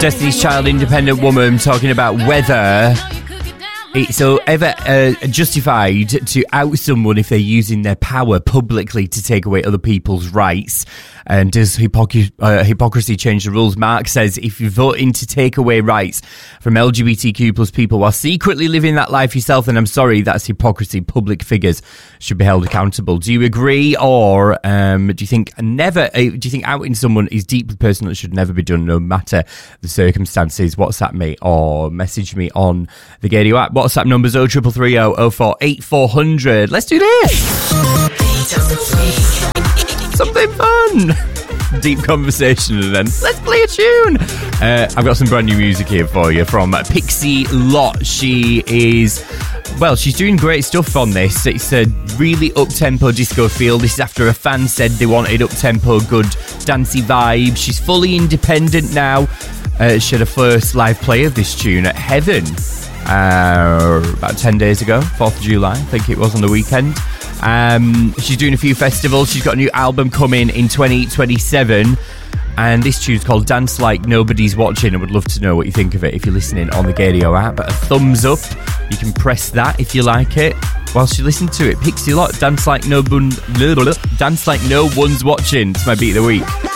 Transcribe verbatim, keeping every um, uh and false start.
Destiny's Child, Independent Woman, talking about whether it's so ever uh, justified to out someone if they're using their power publicly to take away other people's rights. And does hypocr- uh, hypocrisy change the rules? Mark says, if you're voting to take away rights from L G B T Q plus people while secretly living that life yourself, then I'm sorry, that's hypocrisy. Public figures should be held accountable. Do you agree? Or um, do you think never? Uh, do you think outing someone is deeply personal? It should never be done, no matter the circumstances. WhatsApp me or message me on the Gadio app. WhatsApp numbers oh three three three oh oh four eight four hundred. Let's do this. Something fun. Deep conversation, and then let's play a tune. Uh, I've got some brand new music here for you from Pixie Lott. She is, well, she's doing great stuff on this. It's a really up-tempo disco feel. This is after a fan said they wanted up-tempo, good dancey vibe. She's fully independent now. Uh, she had a first live play of this tune at Heaven uh, about ten days ago, fourth of July, I think it was, on the weekend. Um, she's doing a few festivals. She's got a new album coming in twenty twenty-seven, and this tune's called Dance Like Nobody's Watching. I would love to know what you think of it if you're listening on the Gadio app. A thumbs up, you can press that if you like it whilst you listen to it. Pixie Lott, Dance Like No Bun- Dance Like No One's Watching. It's my beat of the week.